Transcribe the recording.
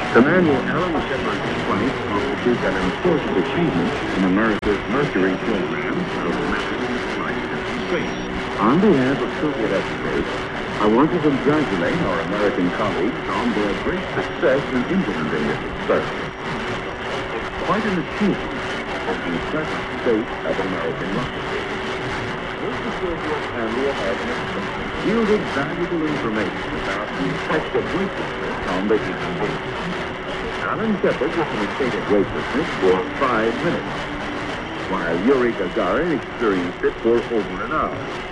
Commander Alan Shepard's flight constitutes an important achievement in America's Mercury program of manned flight into space. On behalf of Soviet experts, I want to congratulate our American colleagues on their great success in implementing this experiment. It's quite an achievement in the present state of American rocketry. Both the Soviet and the American experts yielded valuable information about the effect of weightlessness on the human being. Alan Shepard was in a state of weightlessness for 5 minutes, while Yuri Gagarin experienced it for over an hour.